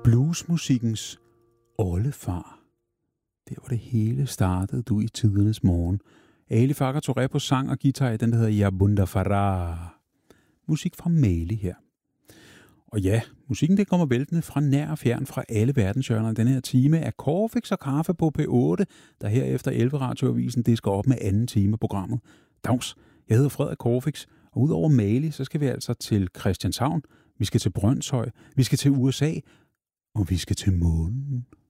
Bluesmusikkens oldefar. Der hvor det hele startede, du, i tidernes morgen. Ali Farka Touré på sang og guitar i den, der hedder Yabunda Farah. Musik fra Mali her. Og ja, musikken det kommer væltende fra nær og fjern fra alle verdenshjørner. Den her time af Corfix og Kaffe på P8, der herefter 11 radioavisen disker op med anden time af programmet. Dags, jeg hedder Frederik Corfix, og udover Mali, så skal vi altså til Christianshavn, vi skal til Brønshøj, vi skal til USA, og vi skal til månen.